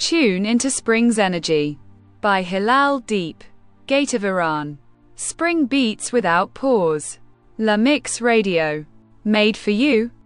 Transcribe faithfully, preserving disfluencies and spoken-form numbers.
Tune into Spring's Energy by Hilal Deep. Gate of Iran. Spring beats without pause. La Mix Radio. Made for you.